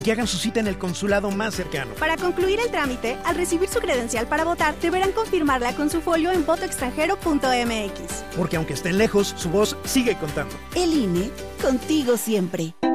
Que hagan su cita en el consulado más cercano. Para concluir el trámite, al recibir su credencial para votar, deberán confirmarla con su folio en votoextranjero.mx. Porque aunque estén lejos, su voz sigue contando. El INE, contigo siempre.